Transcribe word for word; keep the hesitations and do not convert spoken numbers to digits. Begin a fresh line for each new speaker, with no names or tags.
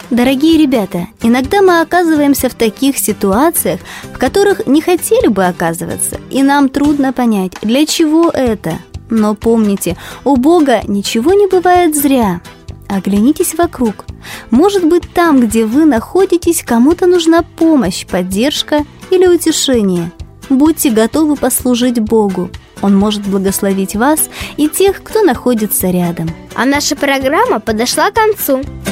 Дорогие ребята, иногда мы оказываемся в таких ситуациях, в которых не хотели бы оказываться, и нам трудно понять, для чего это. Но помните, у Бога ничего не бывает зря. Оглянитесь вокруг. Может быть, там, где вы находитесь, кому-то нужна помощь, поддержка или утешение. Будьте готовы послужить Богу. Он может благословить вас и тех, кто находится рядом.
А наша программа подошла к концу.